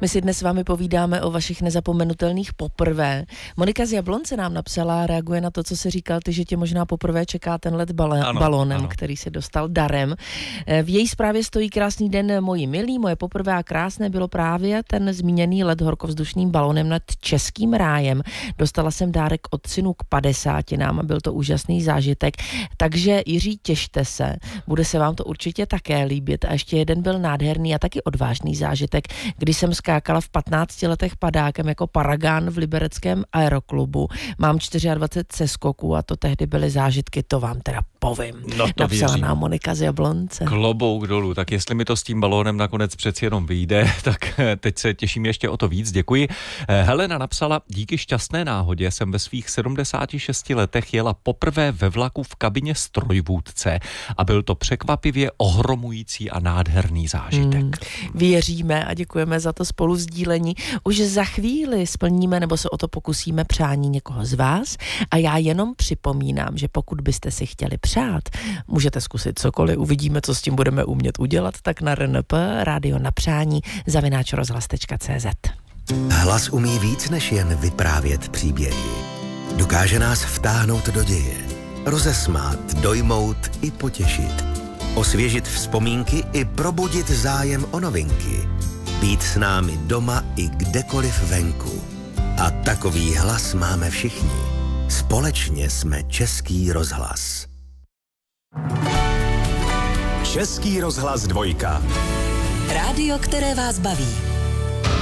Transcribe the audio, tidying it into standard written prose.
My si dnes s vámi povídáme o vašich nezapomenutelných poprvé. Monika z Jablonce nám napsala, reaguje na to, co se říkal ty, že tě možná poprvé čeká ten let balónem, který si dostal darem. V její zprávě stojí: krásný den, moji milí, moje poprvé a krásné bylo právě ten zmíněný let horkovzdušným balónem nad Českým rájem. Dostala jsem dárek od synu k 50 a byl to úžasný zážitek. Takže Jiří, těšte se, bude se vám to určitě také líbit. A ještě jeden byl nádherný a taky odvážný zážitek, když jsem skákala v 15 letech padákem jako paragán v libereckém aeroklubu. Mám 24 seskoků a to tehdy byly zážitky, to vám teda povím. No to napsala nám Monika z Jablonce. Klobouk dolů, tak jestli mi to s tím balónem nakonec přeci jenom vyjde, tak teď se těším ještě o to víc, děkuji. Helena napsala: díky šťastné náhodě jsem ve svých 76 letech jela poprvé ve vlaku v kabině strojvůdce a byl to překvapivě ohromující a nádherný zážitek. Věříme a děkujeme za to spolusdílení. Už za chvíli splníme nebo se o to pokusíme přání někoho z vás a já jenom připomínám, že pokud byste si chtěli přát, můžete zkusit cokoliv, uvidíme, co s tím budeme umět udělat, tak na RNP rádio na přání @rozhlas.cz. Hlas umí víc než jen vyprávět příběhy. Dokáže nás vtáhnout do děje, rozesmát, dojmout i potěšit, osvěžit vzpomínky i probudit zájem o novinky, být s námi doma i kdekoliv venku. A takový hlas máme všichni. Společně jsme Český rozhlas. Český rozhlas 2. Rádio, které vás baví.